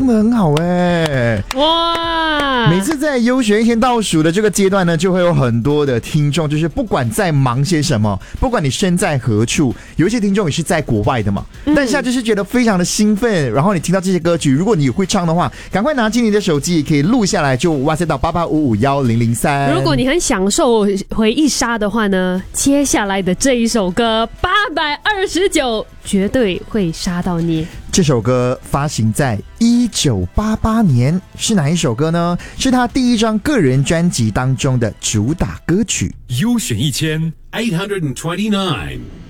唱得很好哎！ 哇！ 每次在优选一天倒数的这个阶段呢，就会有很多的听众，就是不管在忙些什么，不管你身在何处，有一些听众也是在国外的嘛，但是他就是觉得非常的兴奋，然后你听到这些歌曲，如果你会唱的话，赶快拿起你的手机，可以录下来，就WhatsApp到88551003。 如果你很享受回忆杀的话呢，接下来的这一首歌829绝对会杀到你。 这首歌发行在1988年，是哪一首歌呢？是他第一张个人专辑当中的主打歌曲。 优选1829